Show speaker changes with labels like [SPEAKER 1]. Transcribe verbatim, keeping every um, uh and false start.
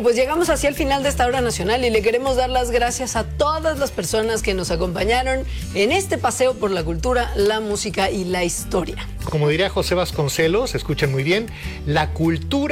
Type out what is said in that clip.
[SPEAKER 1] Bueno, pues llegamos hacia el final de esta hora nacional y le queremos dar las gracias a todas las personas que nos acompañaron en este paseo por la cultura, la música y la historia.
[SPEAKER 2] Como diría José Vasconcelos, escuchen muy bien, la cultura